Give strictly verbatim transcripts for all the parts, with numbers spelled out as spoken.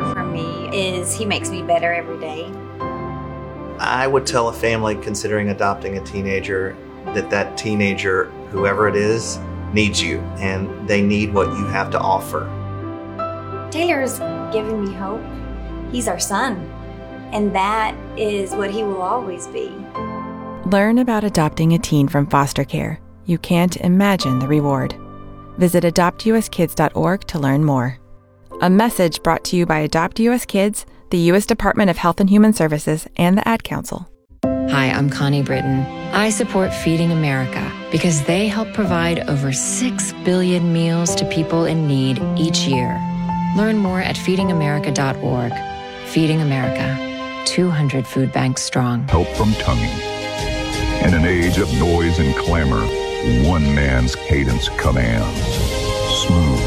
for me is he makes me better every day. I would tell a family considering adopting a teenager that that teenager, whoever it is, needs you, and they need what you have to offer. Taylor's given me hope. He's our son, and that is what he will always be. Learn about adopting a teen from foster care. You can't imagine the reward. Visit adopt u s kids dot org to learn more. A message brought to you by Adopt U S Kids, the U S Department of Health and Human Services, and the Ad Council. Hi, I'm Connie Britton. I support Feeding America because they help provide over six billion meals to people in need each year. Learn more at feeding america dot org. Feeding America, two hundred food banks strong. Help from tonguing. In an age of noise and clamor, one man's cadence commands. Smooth,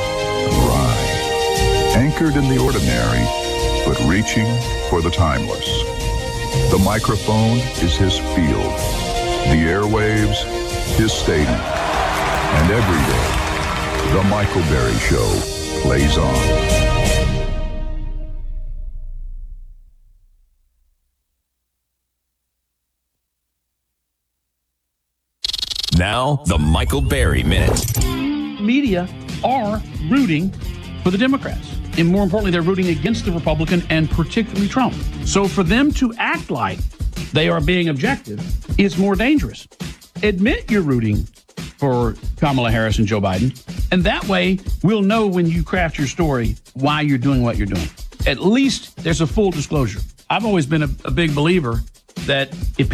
dry, anchored in the ordinary, but reaching for the timeless. The microphone is his field, the airwaves, his stadium. And every day, The Michael Berry Show plays on. Now, the Michael Berry Minute. Media are rooting for the Democrats. And more importantly, they're rooting against the Republican and particularly Trump. So for them to act like they are being objective is more dangerous. Admit you're rooting for Kamala Harris and Joe Biden. And that way, we'll know when you craft your story why you're doing what you're doing. At least there's a full disclosure. I've always been a, a big believer that if...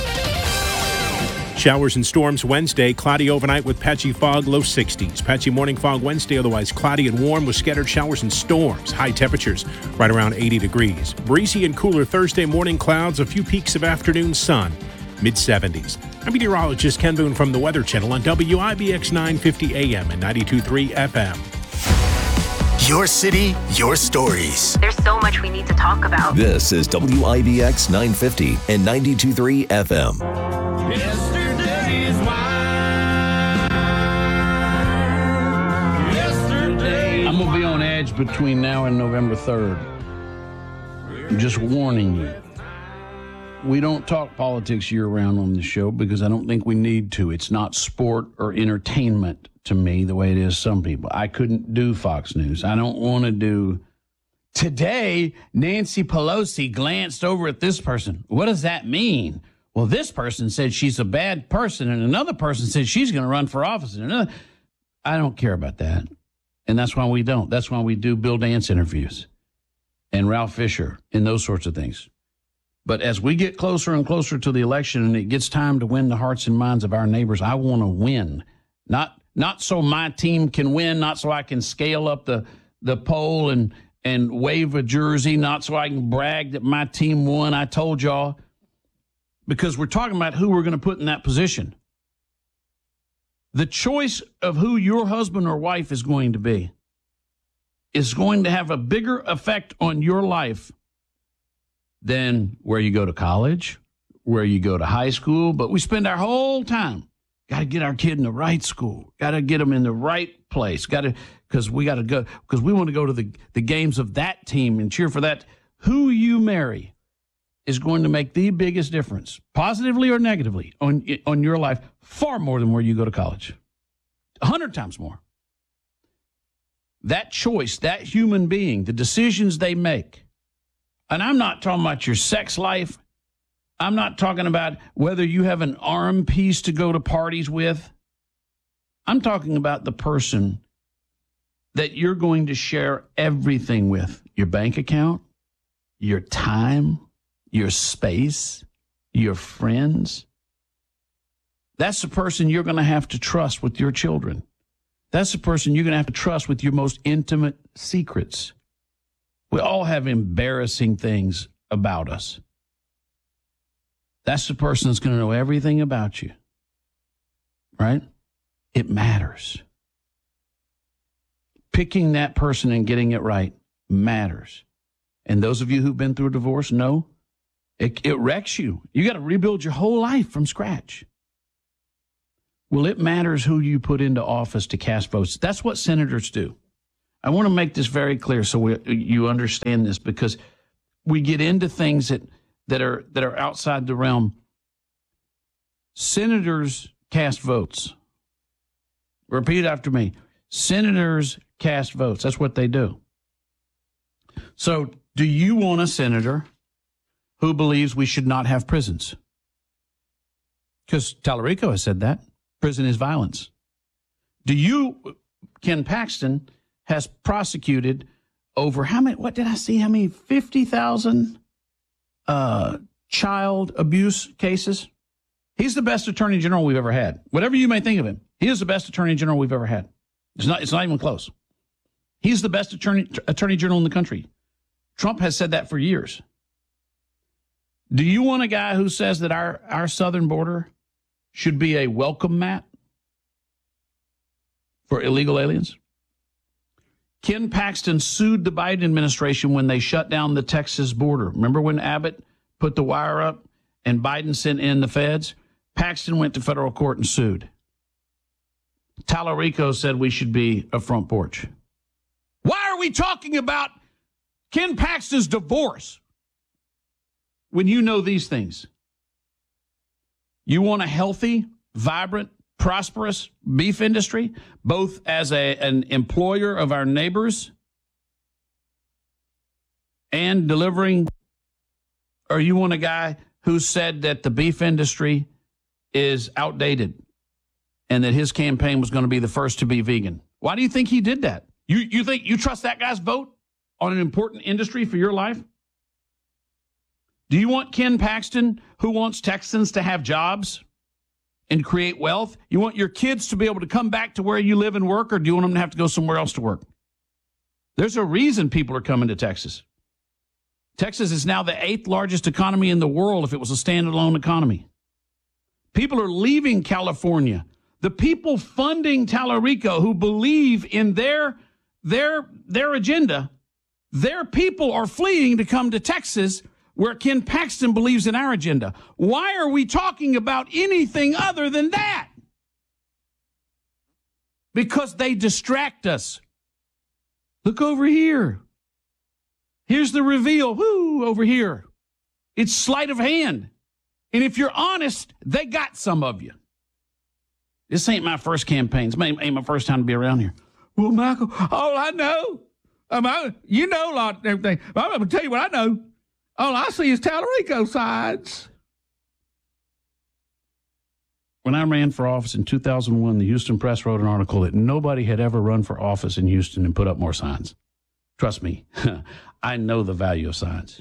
Showers and storms Wednesday, cloudy overnight with patchy fog, low sixties. Patchy morning fog Wednesday, otherwise cloudy and warm with scattered showers and storms. High temperatures right around eighty degrees. Breezy and cooler Thursday morning clouds, a few peaks of afternoon sun, mid seventies. I'm meteorologist Ken Boone from the Weather Channel on W I B X nine fifty A M and ninety-two point three F M. Your city, your stories. There's so much we need to talk about. This is W I B X nine fifty and ninety-two point three F M. Yesterday's wine. Yesterday. I'm going to be on edge between now and November third. I'm just warning you. We don't talk politics year-round on the show because I don't think we need to. It's not sport or entertainment to me the way it is some people. I couldn't do Fox News. I don't want to do... Today, Nancy Pelosi glanced over at this person. What does that mean? Well, this person said she's a bad person, and another person said she's going to run for office. And another, I don't care about that. And that's why we don't. That's why we do Bill Dance interviews and Ralph Fisher and those sorts of things. But as we get closer and closer to the election and it gets time to win the hearts and minds of our neighbors, I want to win. Not not so my team can win, not so I can scale up the, the poll and, and wave a jersey, not so I can brag that my team won. I told y'all. Because we're talking about who we're going to put in that position. The choice of who your husband or wife is going to be is going to have a bigger effect on your life than where you go to college, where you go to high school. But we spend our whole time, got to get our kid in the right school, got to get them in the right place, got to, because we got to go, because we want to go to the, the games of that team and cheer for that. Who you marry is going to make the biggest difference, positively or negatively, on on your life, far more than where you go to college. A hundred times more. That choice, that human being, the decisions they make, and I'm not talking about your sex life. I'm not talking about whether you have an arm piece to go to parties with. I'm talking about the person that you're going to share everything with. Your bank account, your time, your space, your friends. That's the person you're going to have to trust with your children. That's the person you're going to have to trust with your most intimate secrets. We all have embarrassing things about us. That's the person that's going to know everything about you. Right? It matters. Picking that person and getting it right matters. And those of you who've been through a divorce know It, it wrecks you. You got to rebuild your whole life from scratch. Well, it matters who you put into office to cast votes. That's what senators do. I want to make this very clear so we, you understand this, because we get into things that, that are that are outside the realm. Senators cast votes. Repeat after me. Senators cast votes. That's what they do. So do you want a senator who believes we should not have prisons? Because Tallarico has said that. Prison is violence. Do you, Ken Paxton has prosecuted over how many, what did I see, how many, fifty thousand uh, child abuse cases? He's the best attorney general we've ever had. Whatever you may think of him, he is the best attorney general we've ever had. It's not, it's not even close. He's the best attorney, attorney general in the country. Trump has said that for years. Do you want a guy who says that our, our southern border should be a welcome mat for illegal aliens? Ken Paxton sued the Biden administration when they shut down the Texas border. Remember when Abbott put the wire up and Biden sent in the feds? Paxton went to federal court and sued. Tallarico said we should be a front porch. Why are we talking about Ken Paxton's divorce when you know these things? You want a healthy, vibrant, prosperous beef industry, both as a, an employer of our neighbors and delivering, or you want a guy who said that the beef industry is outdated and that his campaign was going to be the first to be vegan? Why do you think he did that? You, you think you trust that guy's vote on an important industry for your life? Do you want Ken Paxton, who wants Texans to have jobs and create wealth? You want your kids to be able to come back to where you live and work, or do you want them to have to go somewhere else to work? There's a reason people are coming to Texas. Texas is now the eighth largest economy in the world if it was a standalone economy. People are leaving California. The people funding Tallarico who believe in their, their, their agenda, their people are fleeing to come to Texas, where Ken Paxton believes in our agenda. Why are we talking about anything other than that? Because they distract us. Look over here. Here's the reveal. Whoo, over here. It's sleight of hand. And if you're honest, they got some of you. This ain't my first campaign. This ain't my first time to be around here. Well, Michael, all I know, um, I, you know a lot of everything. I'm going to tell you what I know. All I see is Tallarico sides. When I ran for office in two thousand one, the Houston Press wrote an article that nobody had ever run for office in Houston and put up more signs. Trust me, I know the value of signs.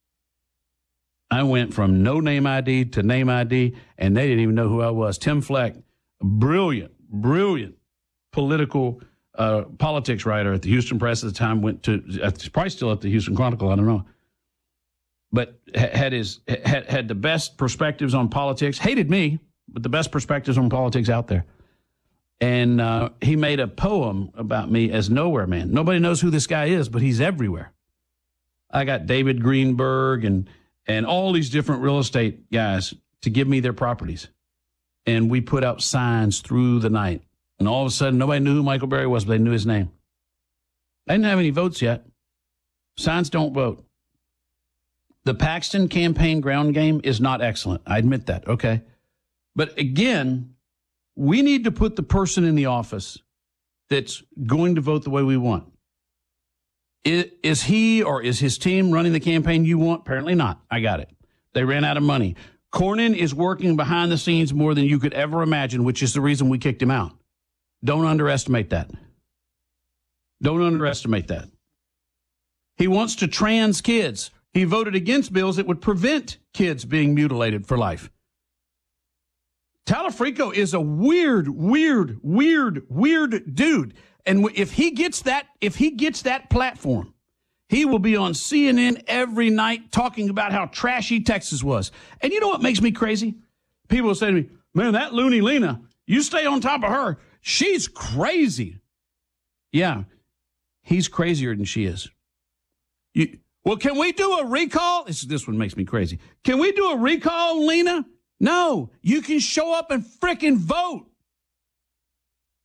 I went from no name I D to name I D, and they didn't even know who I was. Tim Fleck, brilliant, brilliant political uh, politics writer at the Houston Press at the time, went to, probably still at the Houston Chronicle, I don't know. But had his had, had the best perspectives on politics, hated me, but the best perspectives on politics out there. And uh, he made a poem about me as Nowhere Man. Nobody knows who this guy is, but he's everywhere. I got David Greenberg and and all these different real estate guys to give me their properties. And we put out signs through the night. And all of a sudden, nobody knew who Michael Berry was, but they knew his name. I didn't have any votes yet. Signs don't vote. The Paxton campaign ground game is not excellent. I admit that, okay? But again, we need to put the person in the office that's going to vote the way we want. Is, is he or is his team running the campaign you want? Apparently not. I got it. They ran out of money. Cornyn is working behind the scenes more than you could ever imagine, which is the reason we kicked him out. Don't underestimate that. Don't underestimate that. He wants to trans kids. He voted against bills that would prevent kids being mutilated for life. Tallarico is a weird, weird, weird, weird dude. And if he gets that, if he gets that platform, he will be on C N N every night talking about how trashy Texas was. And you know what makes me crazy? People will say to me, man, that loony Lena, you stay on top of her. She's crazy. Yeah, he's crazier than she is. You, well, can we do a recall? This, this one makes me crazy. Can we do a recall, Lena? No, you can show up and frickin' vote.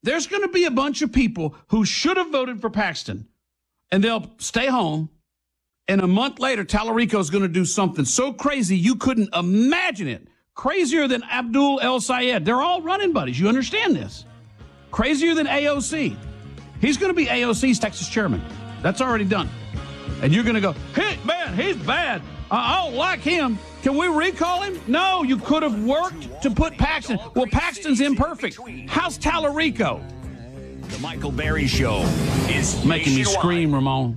There's going to be a bunch of people who should have voted for Paxton, and they'll stay home. And a month later, Tallarico is going to do something so crazy you couldn't imagine it. Crazier than Abdul El Sayed. They're all running buddies. You understand this? Crazier than A O C. He's going to be A O C's Texas chairman. That's already done. And you're going to go, hey, man, he's bad. I don't like him. Can we recall him? No, you could have worked to put Paxton. Well, Paxton's imperfect. How's Tallarico? The Michael Berry Show is making me scream, Ramon.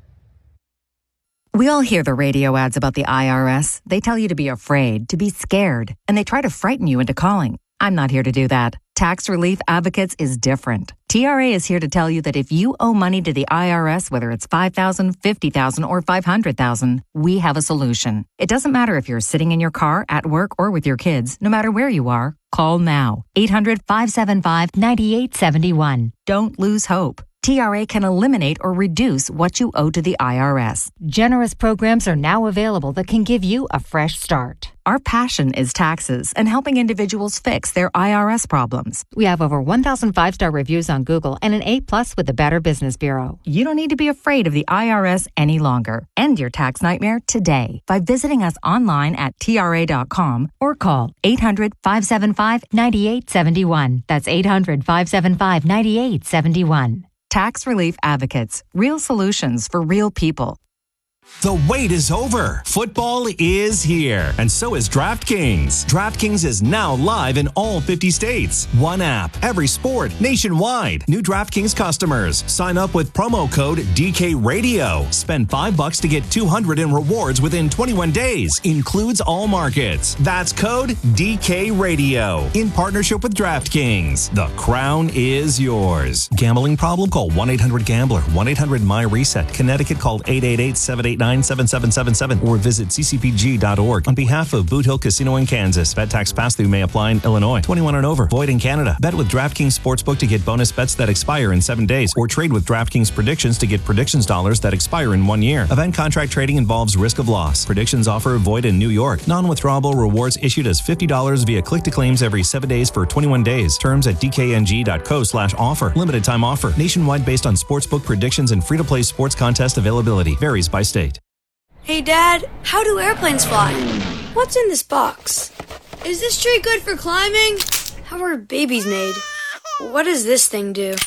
We all hear the radio ads about the I R S. They tell you to be afraid, to be scared, and they try to frighten you into calling. I'm not here to do that. Tax Relief Advocates is different. T R A is here to tell you that if you owe money to the I R S, whether it's five thousand dollars, fifty thousand dollars, or five hundred thousand dollars, we have a solution. It doesn't matter if you're sitting in your car, at work, or with your kids. No matter where you are, call now. eight hundred, five seven five, nine eight seven one. Don't lose hope. T R A can eliminate or reduce what you owe to the I R S. Generous programs are now available that can give you a fresh start. Our passion is taxes and helping individuals fix their I R S problems. We have over one thousand five-star reviews on Google and an A plus with the Better Business Bureau. You don't need to be afraid of the I R S any longer. End your tax nightmare today by visiting us online at T R A dot com or call eight hundred, five seven five, nine eight seven one. That's eight hundred, five seven five, nine eight seven one. Tax Relief Advocates. Real solutions for real people. The wait is over. Football is here, and so is DraftKings. DraftKings is now live in all fifty states. One app, every sport, nationwide. New DraftKings customers sign up with promo code D K Radio. Spend five bucks to get two hundred in rewards within twenty-one days. Includes all markets. That's code D K Radio in partnership with DraftKings. The crown is yours. Gambling problem? Call one eight hundred gambler. one eight hundred my reset. Connecticut called eight eight eight, seven eight nine, seven seven seven seven or visit c c p g dot org. On behalf of Boot Hill Casino in Kansas, bet tax pass-through may apply in Illinois. twenty-one and over. Void in Canada. Bet with DraftKings Sportsbook to get bonus bets that expire in seven days or trade with DraftKings Predictions to get predictions dollars that expire in one year. Event contract trading involves risk of loss. Predictions offer void in New York. Non-withdrawable rewards issued as fifty dollars via click-to-claims every seven days for twenty-one days. Terms at d k n g dot co slash offer. Limited time offer. Nationwide based on sportsbook predictions and free-to-play sports contest availability. Varies by state. Hey, Dad, how do airplanes fly? What's in this box? Is this tree good for climbing? How are babies made? What does this thing do?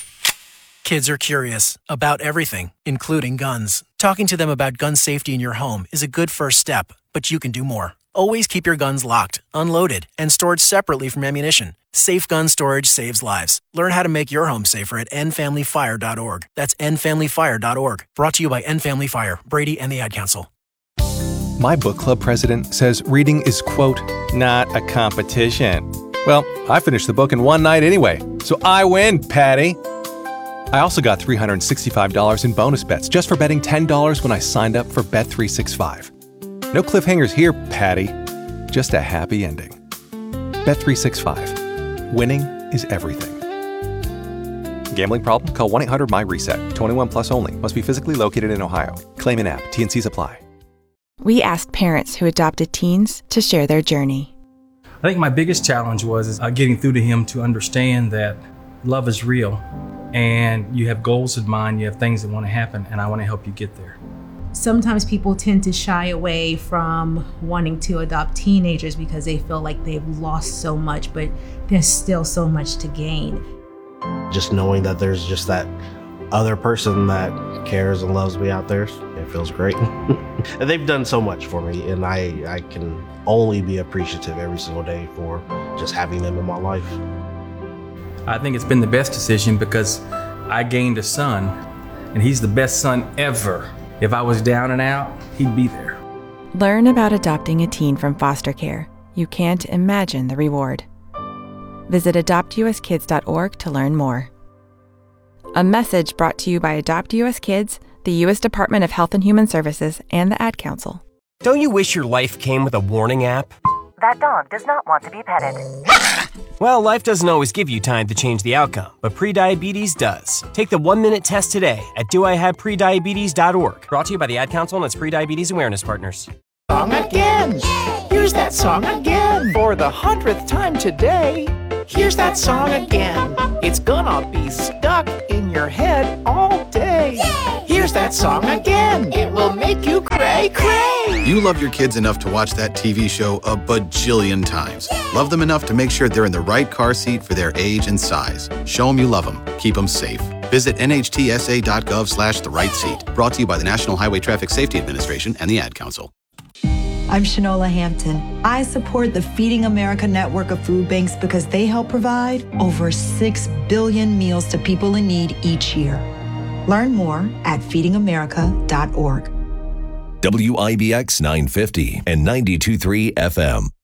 Kids are curious about everything, including guns. Talking to them about gun safety in your home is a good first step, but you can do more. Always keep your guns locked, unloaded, and stored separately from ammunition. Safe gun storage saves lives. Learn how to make your home safer at end family fire dot org. That's end family fire dot org. Brought to you by End Family Fire, Brady, and the Ad Council. My book club president says reading is, quote, not a competition. Well, I finished the book in one night anyway, so I win, Patty. I also got three hundred sixty-five dollars in bonus bets just for betting ten dollars when I signed up for Bet three sixty-five. No cliffhangers here, Patty. Just a happy ending. Bet three sixty-five. Winning is everything. Gambling problem? Call one eight hundred my reset. twenty-one plus only. Must be physically located in Ohio. Claim in app. T N Cs apply. We asked parents who adopted teens to share their journey. I think my biggest challenge was is, uh, getting through to him to understand that love is real and you have goals in mind, you have things that want to happen, and I want to help you get there. Sometimes people tend to shy away from wanting to adopt teenagers because they feel like they've lost so much, but there's still so much to gain. Just knowing that there's just that other person that cares and loves me out there, it feels great. And they've done so much for me, and I, I can only be appreciative every single day for just having them in my life. I think it's been the best decision because I gained a son, and he's the best son ever. If I was down and out, he'd be there. Learn about adopting a teen from foster care. You can't imagine the reward. Visit adopt u s kids dot org to learn more. A message brought to you by Adopt U S Kids, the U S Department of Health and Human Services, and the Ad Council. Don't you wish your life came with a warning app? That dog does not want to be petted. Well, life doesn't always give you time to change the outcome, but prediabetes does. Take the one-minute test today at do I have prediabetes dot org. Brought to you by the Ad Council and its prediabetes awareness partners. Song again! Here's that song again! For the hundredth time today, Here's that song again. It's gonna be stuck in your head all day. Yay! Here's that song again. It will make you cray cray. You love your kids enough to watch that T V show a bajillion times. Yay! Love them enough to make sure they're in the right car seat for their age and size. Show them you love them. Keep them safe. Visit N H T S A dot gov slash the right seat. Brought to you by the National Highway Traffic Safety Administration and the Ad Council. I'm Shanola Hampton. I support the Feeding America network of food banks because they help provide over six billion meals to people in need each year. Learn more at feeding america dot org. W I B X nine fifty and ninety-two point three F M.